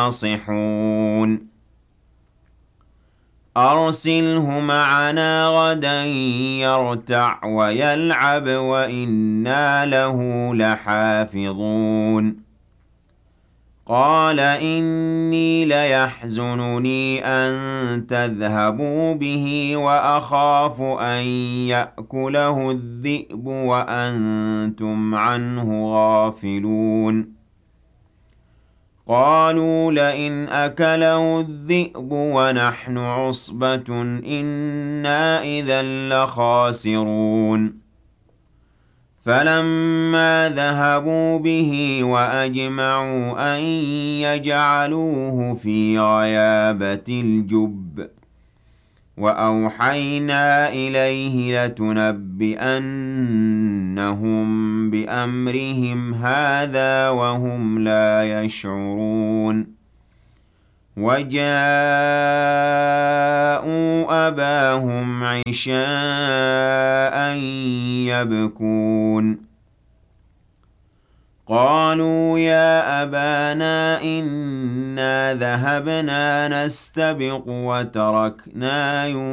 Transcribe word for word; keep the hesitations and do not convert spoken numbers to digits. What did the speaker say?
نَاصِحُونَ أَرْسِلْهُ مَعَنَا غَدًا يَرْتَعْ وَيَلْعَبْ وَإِنَّا لَهُ لَحَافِظُونَ قَالَ إِنِّي لَيَحْزُنُنِي أَن تَذْهَبُوا بِهِ وَأَخَافُ أَن يَأْكُلَهُ الذِّئْبُ وَأَنتُمْ عَنْهُ غَافِلُونَ قَالُوا لَئِنْ أَكَلَهُ الذِّئْبُ وَنَحْنُ عُصْبَةٌ إِنَّا إِذًا لَّخَاسِرُونَ فَلَمَّا ذَهَبُوا بِهِ وَأَجْمَعُوا أَن يَجْعَلُوهُ فِي غَيَابَتِ الْجُبِّ وَأَوْحَيْنَا إِلَيْهِ لَتُنَبِّئَنَّهُم بِأَمْرِهِمْ هَٰذَا وَهُمْ لَا يَشْعُرُونَ وَجَاءُوا أَبَاهُمْ عِشَاءً يَبْكُونَ قَالُوا يَا أَبَانَا إِنَّا ذَهَبْنَا نَسْتَبِقُ وَتَرَكْنَا